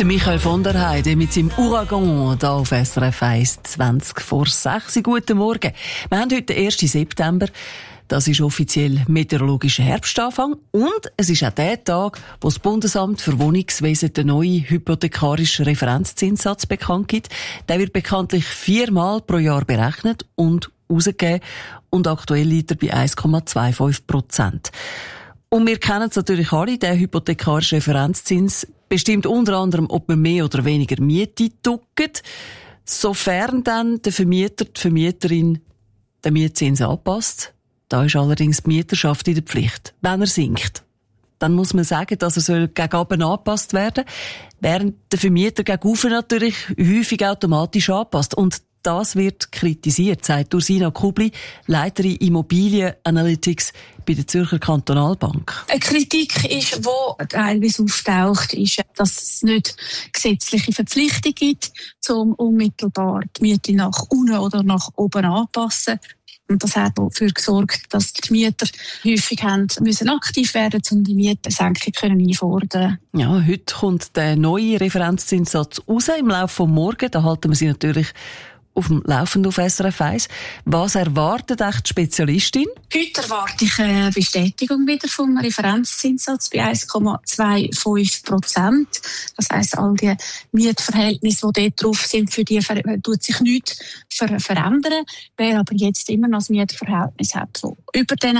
Der Michael von der Heide mit seinem Ouragan hier auf SRF 1, 20 vor 6. Guten Morgen. Wir haben heute den 1. September. Das ist offiziell meteorologischer Herbstanfang. Und es ist auch der Tag, wo das Bundesamt für Wohnungswesen den neuen hypothekarischen Referenzzinssatz bekannt gibt. Der wird bekanntlich 4-mal pro Jahr berechnet und ausgegeben. Und aktuell liegt er bei 1,25%. Und wir kennen es natürlich alle, der hypothekarische Referenzzins bestimmt unter anderem, ob man mehr oder weniger Miete druckt, sofern dann der Vermieter, die Vermieterin den Mietzins anpasst. Da ist allerdings die Mieterschaft in der Pflicht. Wenn er sinkt, dann muss man sagen, dass er gegen oben angepasst werden soll, während der Vermieter gegen oben natürlich häufig automatisch anpasst. Und das wird kritisiert, sagt Ursina Kubli, Leiterin Immobilien Analytics bei der Zürcher Kantonalbank. Eine Kritik ist, die teilweise auftaucht, ist, dass es nicht gesetzliche Verpflichtung gibt, um unmittelbar die Miete nach unten oder nach oben anzupassen. Und das hat dafür gesorgt, dass die Mieter häufig müssen aktiv werden, um die Mietensenkung einfordern. Ja, heute kommt der neue Referenzzinssatz raus im Laufe des Morgens. Da halten wir Sie natürlich auf dem Laufenden auf SRF 1. Was erwartet echt die Spezialistin? Heute erwarte ich eine Bestätigung wieder vom Referenzzinssatz bei 1,25%. Das heisst, all die Mietverhältnisse, die dort drauf sind, für die tut sich nichts verändern. Wer aber jetzt immer noch das Mietverhältnis hat, so über diesen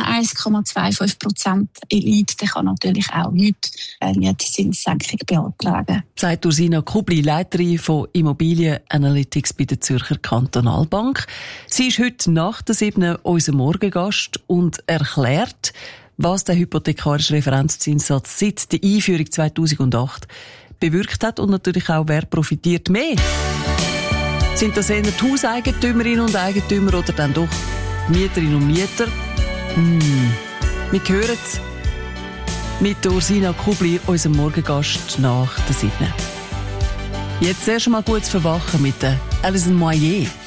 1,25% liegt, der kann natürlich auch heute eine Mietzinssenkung beantragen. Sagt Ursina Kubli, Leiterin von Immobilien Analytics bei der Zürcher Kantonalbank. Sie ist heute nach der 7. unser Morgengast und erklärt, was der hypothekarische Referenzzinssatz seit der Einführung 2008 bewirkt hat und natürlich auch, wer profitiert mehr. Sind das eher die Hauseigentümerinnen und Eigentümer oder dann doch Mieterinnen und Mieter? Wir hören es mit Ursina Kubli, unserem Morgengast nach der 7. Jetzt erst mal gut zu verwachen mit der Alison Moyer.